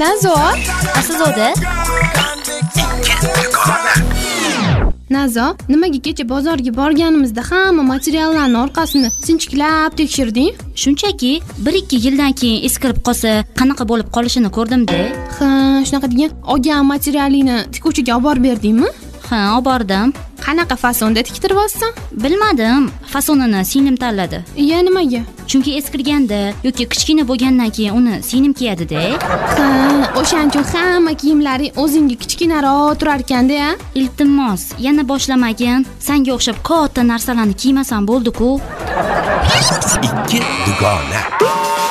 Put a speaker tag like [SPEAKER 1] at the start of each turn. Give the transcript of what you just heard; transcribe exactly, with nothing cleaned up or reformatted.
[SPEAKER 1] Nazo,
[SPEAKER 2] Aslida
[SPEAKER 1] Nazo, nimaga kecha bozorga borganimizda hamma materiallarning orqasini sinchiklab tekshirding?
[SPEAKER 2] shunchaki bir ikki yildan keyin eskirib qolsa, qanaqa bo'lib qolishini ko'rdim-da.
[SPEAKER 1] Ha, shunaqa degan olgan materialingni tikuvchiga olib borib berdingmi?
[SPEAKER 2] Ha, olib bordim.
[SPEAKER 1] Qanaqa fasonda tiktiryapsan?
[SPEAKER 2] Bilmadim, fasonini singlim tanladi.
[SPEAKER 1] Ya nimaga?
[SPEAKER 2] Chunki eskirganda yoki kichkina bo'lgandan keyin uni singlim kiyadi-da.
[SPEAKER 1] Ha, o'shaning uchun hamma kiyimlaring o'zingga kichkinaroq turar ekanda-ya.
[SPEAKER 2] Iltimos, yana boshlamagin. Senga o'xshab katta narsalarni kiymasam bo'ldi-ku.
[SPEAKER 3] ikki dugona.